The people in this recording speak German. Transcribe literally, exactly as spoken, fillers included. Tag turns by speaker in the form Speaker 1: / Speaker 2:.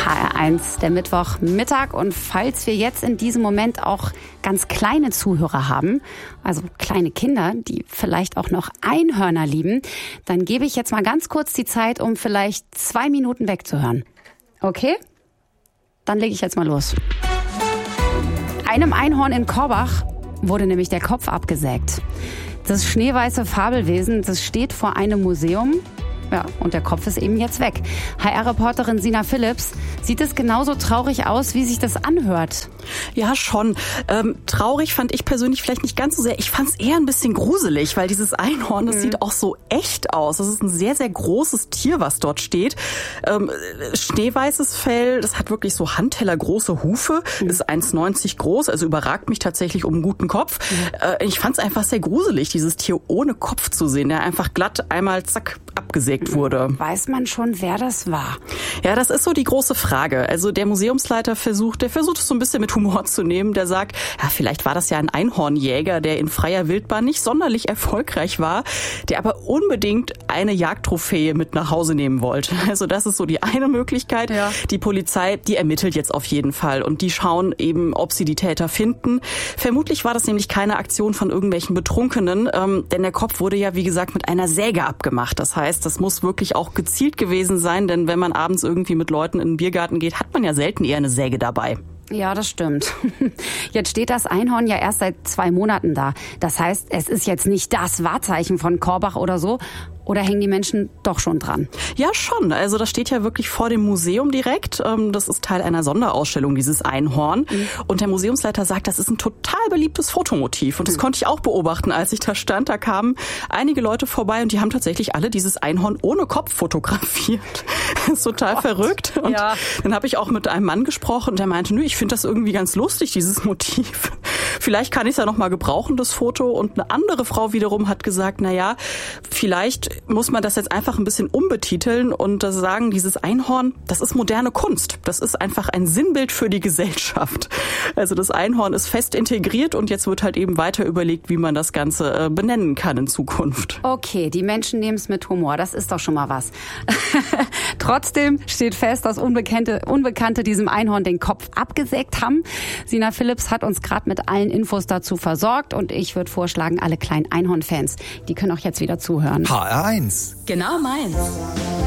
Speaker 1: H R eins, der Mittwochmittag. Und falls wir jetzt in diesem Moment auch ganz kleine Zuhörer haben, also kleine Kinder, die vielleicht auch noch Einhörner lieben, dann gebe ich jetzt mal ganz kurz die Zeit, um vielleicht zwei Minuten wegzuhören. Okay? Dann lege ich jetzt mal los. Einem Einhorn in Korbach wurde nämlich der Kopf abgesägt. Das schneeweiße Fabelwesen, das steht vor einem Museum. Ja, und der Kopf ist eben jetzt weg. H R-Reporterin Sina Phillips, sieht es genauso traurig aus, wie sich das anhört?
Speaker 2: Ja, schon. Ähm, traurig fand ich persönlich vielleicht nicht ganz so sehr. Ich fand es eher ein bisschen gruselig, weil dieses Einhorn, das mhm. sieht auch so echt aus. Das ist ein sehr, sehr großes Tier, was dort steht. Ähm, schneeweißes Fell, das hat wirklich so handtellergroße Hufe, mhm. ist eins neunzig groß, also überragt mich tatsächlich um einen guten Kopf. Mhm. Äh, ich fand es einfach sehr gruselig, dieses Tier ohne Kopf zu sehen, der einfach glatt einmal zack abgesägt wurde.
Speaker 1: Weiß man schon, wer das war?
Speaker 2: Ja, das ist so die große Frage. Also der Museumsleiter versucht, der versucht es so ein bisschen mit Humor zu nehmen. Der sagt, ja, vielleicht war das ja ein Einhornjäger, der in freier Wildbahn nicht sonderlich erfolgreich war, der aber unbedingt eine Jagdtrophäe mit nach Hause nehmen wollte. Also das ist so die eine Möglichkeit. Ja. Die Polizei, die ermittelt jetzt auf jeden Fall und die schauen eben, ob sie die Täter finden. Vermutlich war das nämlich keine Aktion von irgendwelchen Betrunkenen, ähm, denn der Kopf wurde ja, wie gesagt, mit einer Säge abgemacht. Das heißt, das muss wirklich auch gezielt gewesen sein, denn wenn man abends irgendwie mit Leuten in den Biergarten geht, hat man ja selten eher eine Säge dabei.
Speaker 1: Ja, das stimmt. Jetzt steht das Einhorn ja erst seit zwei Monaten da. Das heißt, es ist jetzt nicht das Wahrzeichen von Korbach oder so. Oder hängen die Menschen doch schon dran?
Speaker 2: Ja, schon. Also das steht ja wirklich vor dem Museum direkt. Das ist Teil einer Sonderausstellung, dieses Einhorn. Mhm. Und der Museumsleiter sagt, das ist ein total beliebtes Fotomotiv. Und das mhm. konnte ich auch beobachten, als ich da stand. Da kamen einige Leute vorbei und die haben tatsächlich alle dieses Einhorn ohne Kopf fotografiert. Das ist total Gott. verrückt. Und ja. dann habe ich auch mit einem Mann gesprochen und der meinte, nö, ich finde das irgendwie ganz lustig, dieses Motiv. Vielleicht kann ich es ja noch mal gebrauchen, das Foto. Und eine andere Frau wiederum hat gesagt, na ja, vielleicht muss man das jetzt einfach ein bisschen umbetiteln und sagen, dieses Einhorn, das ist moderne Kunst. Das ist einfach ein Sinnbild für die Gesellschaft. Also das Einhorn ist fest integriert und jetzt wird halt eben weiter überlegt, wie man das Ganze benennen kann in Zukunft.
Speaker 1: Okay, die Menschen nehmen es mit Humor. Das ist doch schon mal was. Trotzdem steht fest, dass Unbekannte, Unbekannte diesem Einhorn den Kopf abgesägt haben. Sina Phillips hat uns gerade mit allen Infos dazu versorgt und ich würde vorschlagen, alle kleinen Einhorn-Fans, die können auch jetzt wieder zuhören.
Speaker 3: H R eins.
Speaker 1: Genau meins.